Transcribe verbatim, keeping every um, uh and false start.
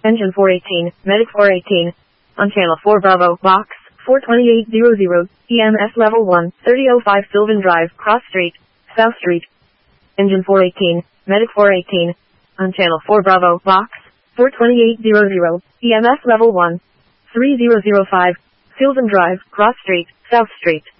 Engine four eighteen, Medic four eighteen. On channel four Bravo, box, four twenty-eight hundred, E M S level one, thirty oh five Sylvan Drive, Cross Street, South Street. Engine four eighteen, Medic four eighteen. On channel four Bravo, box, four twenty-eight hundred, E M S level one, three thousand five, Sylvan Drive, Cross Street, South Street.